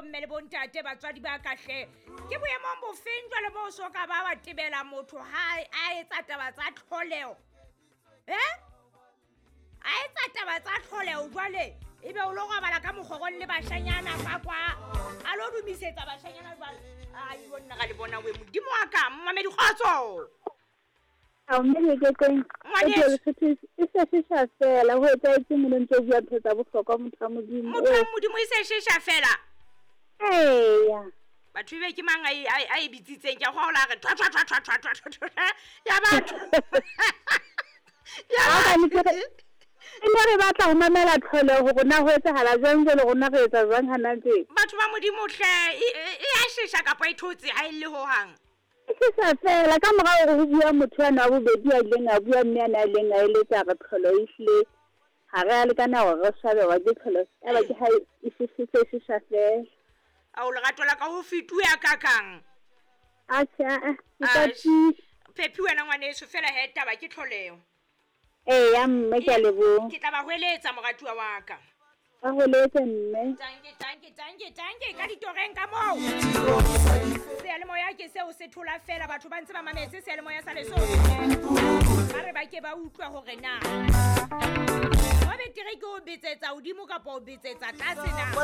bomme le bontate batswadi ba kahle ke boemong bofeng jwale bo so ka ba wa tebela motho ha a etsa taba tsa tlholeo a etsa taba tsa tlholeo jwale ebe o lo gabala ka mogogong le bashanyana kwa a lo dumisetsa bashanyana jwale ai bona ga le bona we modimo wa ka mmamedi kgotso mme ke teng e se shisha fela ho etsa ke mo ntse bua tsa bohlokwa motho modimo e se shisha fela ya batho be ke mang a bitsitseng ke go la re twa ya batho ya ene re batla ho mamela tlhole ho rona ho etsahala jwang jwale rona re etsa jwang hana tse batho ba modimo hle e a shisha ka pa ithotse ha ile ho hang ke sa fela ka morao go bua motho ana wa bobedi a ileng a bua mme ana ileng a eletsa re tlholo ihle ha re a le kana go re shabe wa ke tlholo ya ba ke ha e shisha fela a o legato la ka ho fitu ya kakang acha ke Pepi wena ngwaneso fela he taba ke tlholeo ya mme ke lebo ke tla ba hweletsa mogatuwa wa ka a holetse mme tanke ka ditoreng ka moo sealemoya ke seo se thola fela batho ba ntse ba mametse sealemoya sa Lesotho ba re ba ke ba utlwa hore na wa betere ke o betsetsa hodimo kapa o betsetsa tlase na